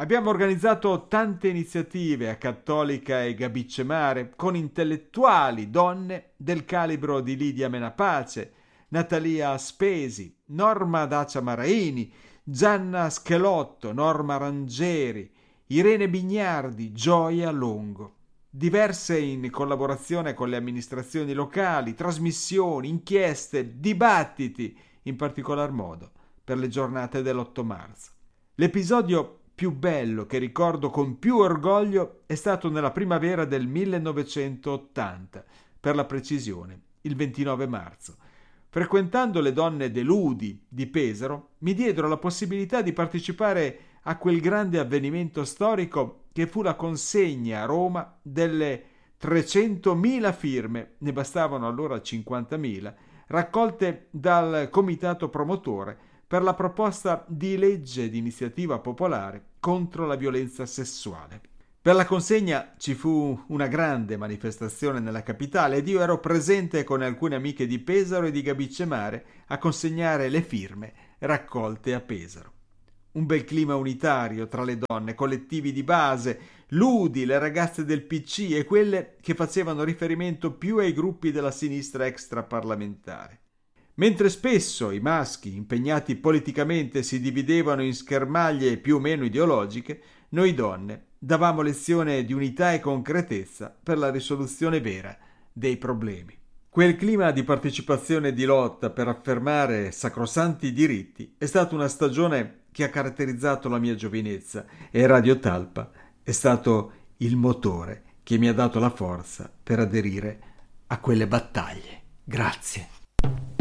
Abbiamo organizzato tante iniziative a Cattolica e Gabicce Mare con intellettuali, donne del calibro di Lidia Menapace, Natalia Spesi, Norma Dacia Maraini, Gianna Schelotto, Norma Rangeri, Irene Bignardi, Gioia Longo. Diverse in collaborazione con le amministrazioni locali, trasmissioni, inchieste, dibattiti, in particolar modo per le giornate dell'8 marzo. L'episodio più bello che ricordo con più orgoglio è stato nella primavera del 1980, per la precisione, il 29 marzo. Frequentando le donne deludi di Pesaro, mi diedero la possibilità di partecipare a quel grande avvenimento storico che fu la consegna a Roma delle 300.000 firme, ne bastavano allora 50.000, raccolte dal comitato promotore per la proposta di legge di iniziativa popolare contro la violenza sessuale. Per la consegna ci fu una grande manifestazione nella capitale ed io ero presente con alcune amiche di Pesaro e di Gabicce Mare a consegnare le firme raccolte a Pesaro. Un bel clima unitario tra le donne, collettivi di base, ludi, le ragazze del PC e quelle che facevano riferimento più ai gruppi della sinistra extraparlamentare. Mentre spesso i maschi impegnati politicamente si dividevano in schermaglie più o meno ideologiche, noi donne davamo lezione di unità e concretezza per la risoluzione vera dei problemi. Quel clima di partecipazione e di lotta per affermare sacrosanti diritti è stata una stagione che ha caratterizzato la mia giovinezza e Radio Talpa è stato il motore che mi ha dato la forza per aderire a quelle battaglie. Grazie.